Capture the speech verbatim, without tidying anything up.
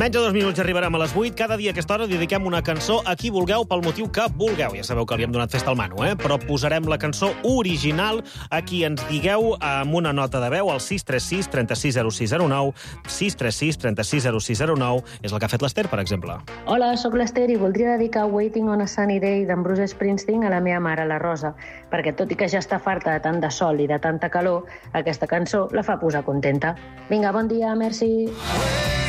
Menys de dos minuts arribarem a les vuit. Cada dia a aquesta hora dediquem una cançó a qui vulgueu pel motiu que vulgueu. Ja sabeu que li hem donat festa al Manu, eh? Però posarem la cançó original a qui ens digueu amb una nota de veu al sis tres sis, tres sis zero sis zero nou, sis tres sis, tres sis zero sis zero nou. És el que ha fet l'Ester, per exemple. Hola, sóc l'Ester i voldria dedicar Waiting on a Sunny Day d'en Bruce Springsteen a la meva mare, la Rosa, perquè tot i que ja està farta de tant de sol i de tanta calor, aquesta cançó la fa posar contenta. Vinga, bon dia, merci.